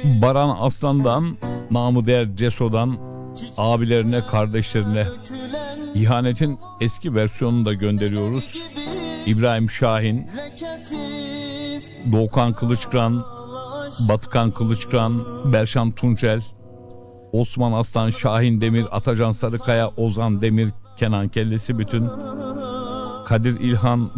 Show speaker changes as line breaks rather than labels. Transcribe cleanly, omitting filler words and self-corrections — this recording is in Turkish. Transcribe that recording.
Baran Aslan'dan, namı değer Ceso'dan abilerine, kardeşlerine ihanetin eski versiyonunu da gönderiyoruz. İbrahim Şahin, Doğukan Kılıçkıran, Batıkan Kılıçkıran, Berşan Tuncel, Osman Aslan, Şahin Demir, Atacan Sarıkaya, Ozan Demir, Kenan Kellesi Bütün, Kadir İlhan,